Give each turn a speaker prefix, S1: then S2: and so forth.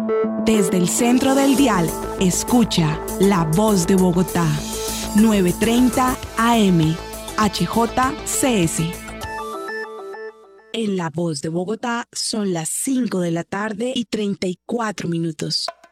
S1: Desde el centro del dial, escucha La Voz de Bogotá, 9:30 AM, HJCS. En La Voz de Bogotá son las 5 de la tarde y 34 minutos.